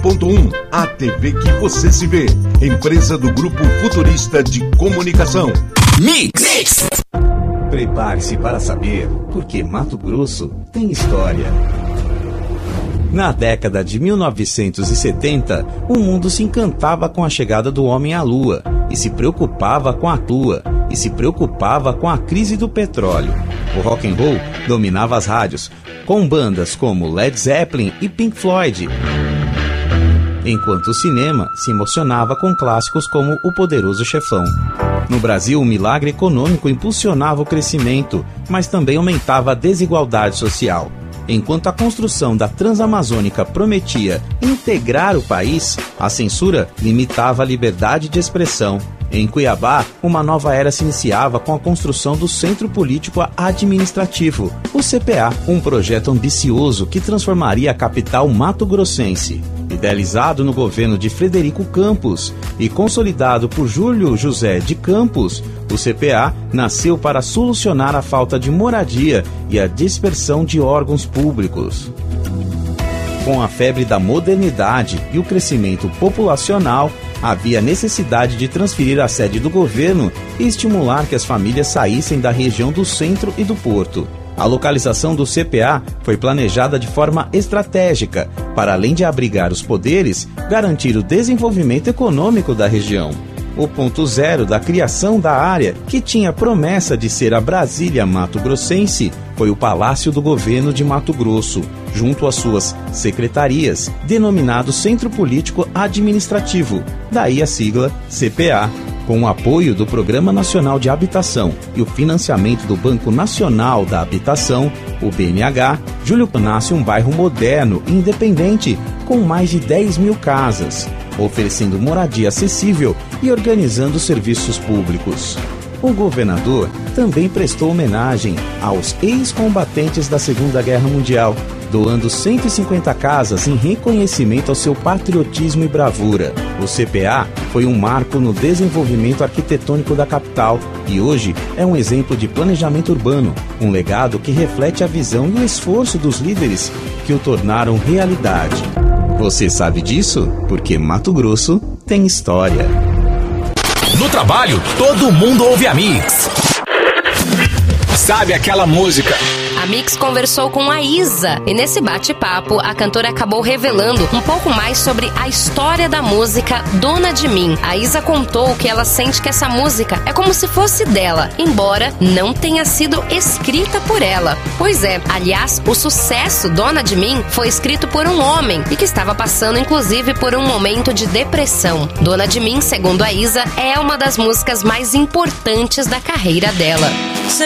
91.1, a TV que você se vê. Empresa do Grupo Futurista de Comunicação. Mix. Prepare-se para saber por que Mato Grosso tem história. Na década de 1970, o mundo se encantava com a chegada do homem à Lua, e se preocupava com a Lua, e se preocupava com a crise do petróleo. O rock and roll dominava as rádios, com bandas como Led Zeppelin e Pink Floyd, enquanto o cinema se emocionava com clássicos como O Poderoso Chefão. No Brasil, o milagre econômico impulsionava o crescimento, mas também aumentava a desigualdade social. Enquanto a construção da Transamazônica prometia integrar o país, a censura limitava a liberdade de expressão. Em Cuiabá, uma nova era se iniciava com a construção do Centro Político Administrativo, o CPA, um projeto ambicioso que transformaria a capital mato-grossense. Idealizado no governo de Frederico Campos e consolidado por Júlio José de Campos, o CPA nasceu para solucionar a falta de moradia e a dispersão de órgãos públicos. Com a febre da modernidade e o crescimento populacional, havia necessidade de transferir a sede do governo e estimular que as famílias saíssem da região do centro e do porto. A localização do CPA foi planejada de forma estratégica, para além de abrigar os poderes, garantir o desenvolvimento econômico da região. O ponto zero da criação da área, que tinha promessa de ser a Brasília mato-grossense, foi o Palácio do Governo de Mato Grosso, junto às suas secretarias, denominado Centro Político Administrativo, daí a sigla CPA. Com o apoio do Programa Nacional de Habitação e o financiamento do Banco Nacional da Habitação, o BNH, Júlio nasce um bairro moderno e independente, com mais de 10 mil casas, oferecendo moradia acessível e organizando serviços públicos. O governador também prestou homenagem aos ex-combatentes da Segunda Guerra Mundial, doando 150 casas em reconhecimento ao seu patriotismo e bravura. O CPA foi um marco no desenvolvimento arquitetônico da capital e hoje é um exemplo de planejamento urbano, um legado que reflete a visão e o esforço dos líderes que o tornaram realidade. Você sabe disso? Porque Mato Grosso tem história. No trabalho, todo mundo ouve a Mix. Sabe aquela música? A Mix conversou com a Isa e nesse bate-papo a cantora acabou revelando um pouco mais sobre a história da música Dona de Mim. A Isa contou que ela sente que essa música é como se fosse dela, embora não tenha sido escrita por ela. Pois é, aliás, o sucesso Dona de Mim foi escrito por um homem e que estava passando inclusive por um momento de depressão. Dona de Mim, segundo a Isa, é uma das músicas mais importantes da carreira dela.